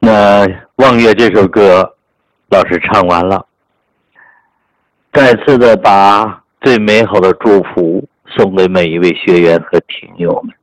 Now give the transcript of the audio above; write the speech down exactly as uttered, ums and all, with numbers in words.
那望月这首歌老师唱完了，再次的把最美好的祝福送给每一位学员和听友们。